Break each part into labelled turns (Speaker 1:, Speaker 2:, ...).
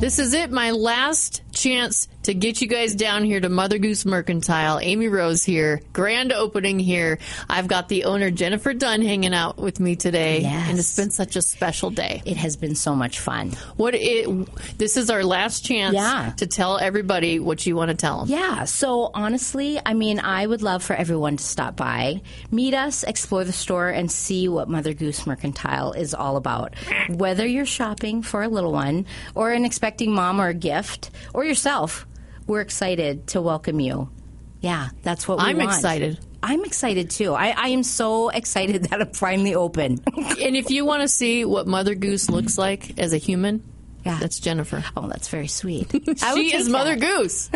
Speaker 1: This is it, my last chance to get you guys down here to Mother Goose Mercantile. Amy Rose here. Grand opening here. I've got the owner, Jennifer Dunn, hanging out with me today.
Speaker 2: Yes.
Speaker 1: And it's been such a special day.
Speaker 2: It has been so much fun.
Speaker 1: This is our last chance to tell everybody what you want to tell them.
Speaker 2: Yeah. So honestly, I would love for everyone to stop by, meet us, explore the store, and see what Mother Goose Mercantile is all about. Whether you're shopping for a little one or an expecting mom or a gift or yourself, we're excited to welcome you. Yeah, that's what we want.
Speaker 1: I'm excited.
Speaker 2: I'm excited, too. I am so excited that I'm finally open.
Speaker 1: And if you want to see what Mother Goose looks like as a human, that's Jennifer.
Speaker 2: Oh, that's very sweet.
Speaker 1: She is Mother Goose.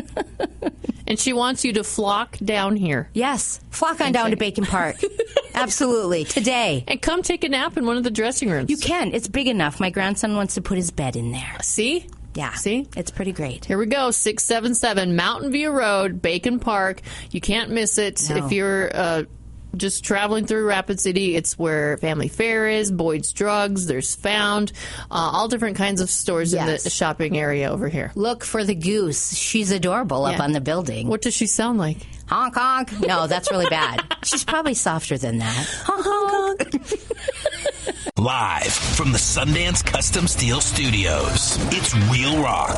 Speaker 1: And she wants you to flock down here.
Speaker 2: Yes, flock on down to Bacon Park. Absolutely, today.
Speaker 1: And come take a nap in one of the dressing rooms.
Speaker 2: You can. It's big enough. My grandson wants to put his bed in there.
Speaker 1: See?
Speaker 2: Yeah.
Speaker 1: See?
Speaker 2: It's pretty great.
Speaker 1: Here we go. 677 Mountain View Road, Bacon Park. You can't miss it.
Speaker 2: No.
Speaker 1: If you're just traveling through Rapid City, it's where Family Fare is, Boyd's Drugs, there's Found, all different kinds of stores in the shopping area over here.
Speaker 2: Look for the goose. She's adorable up on the building.
Speaker 1: What does she sound like?
Speaker 2: Honk, honk. No, that's really bad. She's probably softer than that. Honk, honk.
Speaker 3: Live from the Sundance Custom Steel Studios, it's Real Rock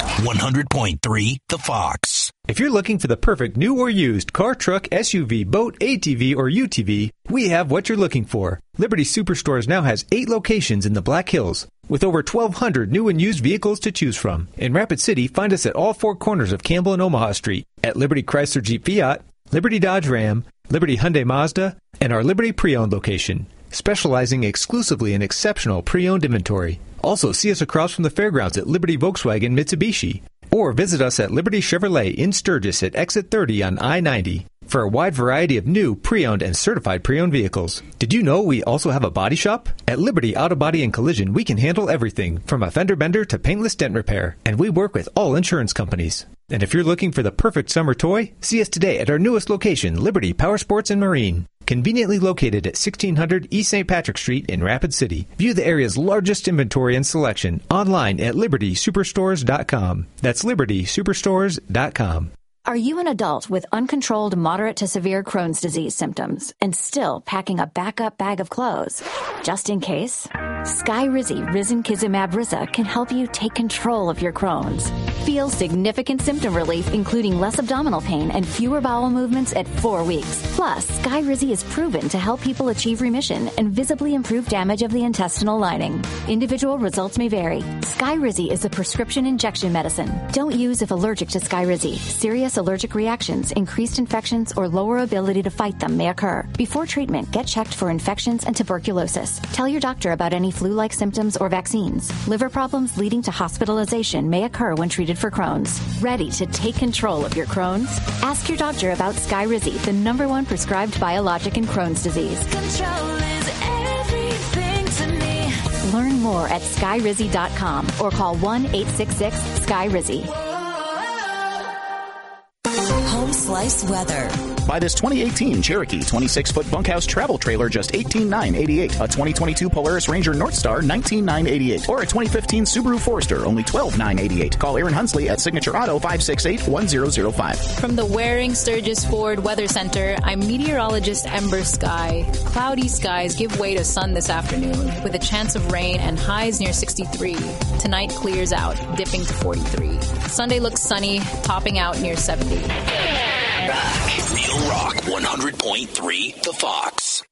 Speaker 3: 100.3 The Fox.
Speaker 4: If you're looking for the perfect new or used car, truck, SUV, boat, ATV, or UTV, we have what you're looking for. Liberty Superstores now has 8 locations in the Black Hills, with over 1,200 new and used vehicles to choose from. In Rapid City, find us at all 4 corners of Campbell and Omaha Street, at Liberty Chrysler Jeep Fiat, Liberty Dodge Ram, Liberty Hyundai Mazda, and our Liberty Pre-Owned location, specializing exclusively in exceptional pre-owned inventory. Also, see us across from the fairgrounds at Liberty Volkswagen Mitsubishi, or visit us at Liberty Chevrolet in Sturgis at Exit 30 on I-90 for a wide variety of new pre-owned and certified pre-owned vehicles. Did you know we also have a body shop? At Liberty Auto Body and Collision, we can handle everything from a fender bender to paintless dent repair, and we work with all insurance companies. And if you're looking for the perfect summer toy, see us today at our newest location, Liberty Power Sports and Marine. Conveniently located at 1600 East St. Patrick Street in Rapid City. View the area's largest inventory and selection online at libertysuperstores.com. That's libertysuperstores.com.
Speaker 5: Are you an adult with uncontrolled moderate to severe Crohn's disease symptoms and still packing a backup bag of clothes? Just in case, Skyrizi Risankizumab Risa can help you take control of your Crohn's. Feel significant symptom relief, including less abdominal pain and fewer bowel movements at 4 weeks. Plus, Skyrizi is proven to help people achieve remission and visibly improve damage of the intestinal lining. Individual results may vary. Skyrizi is a prescription injection medicine. Don't use if allergic to Skyrizi. Serious allergic reactions, increased infections, or lower ability to fight them may occur. Before treatment, get checked for infections and tuberculosis. Tell your doctor about any flu-like symptoms or vaccines. Liver problems leading to hospitalization may occur when treated for Crohn's. Ready to take control of your Crohn's? Ask your doctor about Skyrizi, the #1 prescribed biologic in Crohn's disease.
Speaker 6: Control is everything to me.
Speaker 5: Learn more at skyrizi.com or call 1-866-SKYRIZI.
Speaker 6: Home Slice weather.
Speaker 7: Buy this 2018 Cherokee 26-foot bunkhouse travel trailer, just $18,988. A 2022 Polaris Ranger Northstar, $19,988. Or a 2015 Subaru Forester, only $12,988. Call Aaron Hunsley at Signature Auto 568-1005.
Speaker 8: From the Waring Sturgis Ford Weather Center, I'm meteorologist Ember Sky. Cloudy skies give way to sun this afternoon, with a chance of rain and highs near 63. Tonight clears out, dipping to 43. Sunday looks sunny, topping out near 70.
Speaker 3: Real Rock 100.3 The Fox.